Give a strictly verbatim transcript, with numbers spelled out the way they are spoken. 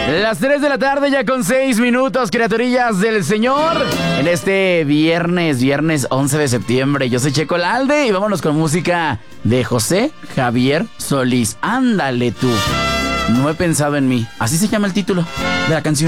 Las tres de la tarde ya con seis minutos, criaturillas del Señor. En este viernes, viernes once de septiembre. Yo soy Checo Lalde y vámonos con música de José Javier Solís. Ándale tú. No he pensado en mí. Así se llama el título de la canción.